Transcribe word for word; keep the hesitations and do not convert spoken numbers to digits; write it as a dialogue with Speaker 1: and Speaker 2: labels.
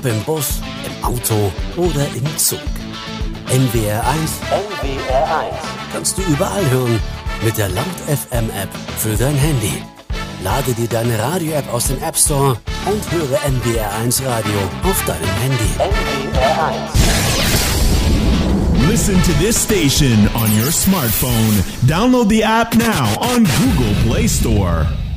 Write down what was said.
Speaker 1: Im Bus, im Auto oder im Zug. N W R eins
Speaker 2: N W R eins
Speaker 1: kannst du überall hören mit der Laut F M App für dein Handy. Lade dir deine Radio-App aus dem App Store und höre N W R eins Radio auf deinem Handy.
Speaker 2: N W R eins.
Speaker 3: Listen to this station on your smartphone. Download the app now on Google Play Store.